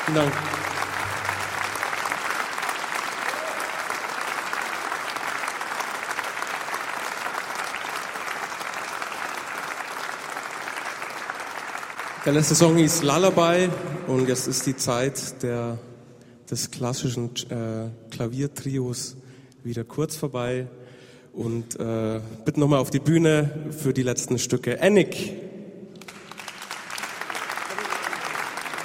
Vielen Dank. Der letzte Song hieß Lullaby und jetzt ist die Zeit des klassischen Klaviertrios wieder kurz vorbei und bitte nochmal auf die Bühne für die letzten Stücke. Annick.